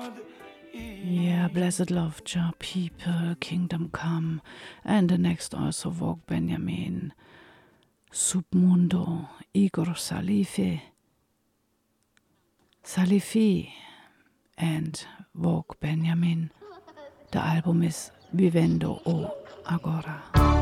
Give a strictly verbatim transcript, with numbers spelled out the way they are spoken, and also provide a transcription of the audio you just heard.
Yeah, blessed love, Jah people, kingdom come. And the next also Vogue Benjamin, Submundo, Igor Salifi, Salifi, and Vogue Benjamin. The album is Vivendo o Agora.